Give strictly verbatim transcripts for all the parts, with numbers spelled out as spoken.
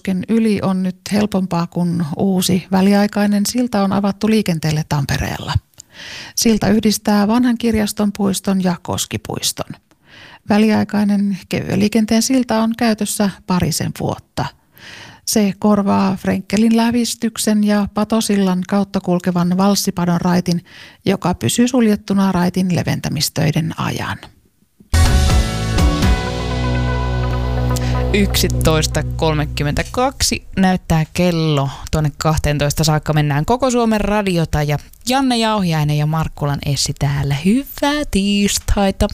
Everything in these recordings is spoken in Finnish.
Valkeakosken yli on nyt helpompaa, kun uusi väliaikainen silta on avattu liikenteelle Tampereella. Silta yhdistää vanhan kirjaston puiston ja Koskipuiston. Väliaikainen kevyen liikenteen silta on käytössä parisen vuotta. Se korvaa Frenkelin lävistyksen ja Patosillan kautta kulkevan Valssipadon raitin, joka pysyy suljettuna raitin leventämistöiden ajan. yksitoista kolmekymmentäkaksi näyttää kello. Tuonne kahteentoista saakka mennään koko Suomen radiota ja Janne Jauhiainen ja Markkulan Essi täällä. Hyvää tiistaita.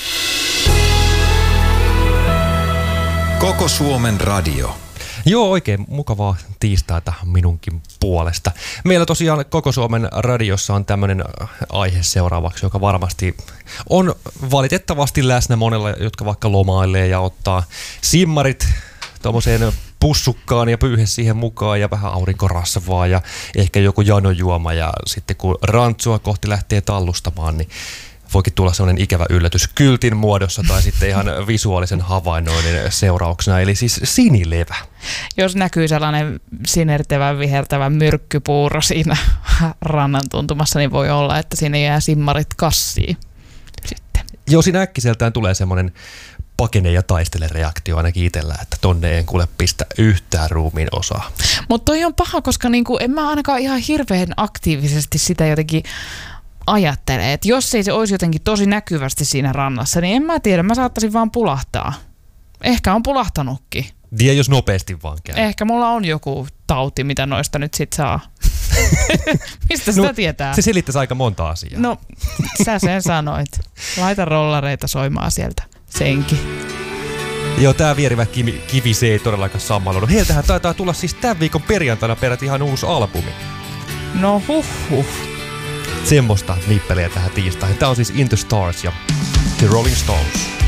Koko Suomen radio. Joo, oikein mukavaa tiistaita minunkin puolesta. Meillä tosiaan Koko Suomen radiossa on tämmöinen aihe seuraavaksi, joka varmasti on valitettavasti läsnä monella, jotka vaikka lomailee ja ottaa simmarit tuommoiseen pussukkaan ja pyyhe siihen mukaan ja vähän aurinkorasvaa ja ehkä joku janojuoma ja sitten kun rantsua kohti lähtee tallustamaan, niin voikin tulla sellainen ikävä yllätys kyltin muodossa tai sitten ihan visuaalisen havainnoinnin seurauksena, eli siis sinilevä. Jos näkyy sellainen sinertävä, vihertävä myrkkypuuro siinä rannan tuntumassa, niin voi olla, että siinä jää simmarit kassiin sitten. Joo, siinä äkkiseltään tulee semmoinen pakene ja taistele reaktio ainakin itsellä, että tonne en kuule pistä yhtään ruumiin osaa. Mutta toi on paha, koska niinku en mä ainakaan ihan hirveän aktiivisesti sitä jotenkin ajattelee, että jos ei se olisi jotenkin tosi näkyvästi siinä rannassa, niin en mä tiedä, mä saattaisin vaan pulahtaa. Ehkä on pulahtanutkin. Tiedä, jos nopeasti vaan käy. Ehkä mulla on joku tauti, mitä noista nyt sit saa. Mistä sitä no, tietää? Se selittäisi aika monta asiaa. No, sä sen sanoit. Laita rollareita soimaan sieltä senkin. Joo, tää vierivä kivi, kivi se ei todellakaan sammaloinut. Heiltähän taitaa tulla siis tämän viikon perjantaina peräti ihan uusi albumi. No huh huh. Semmoista nippeliä tähän tiistaihin. Tää on siis In the Stars ja The Rolling Stones.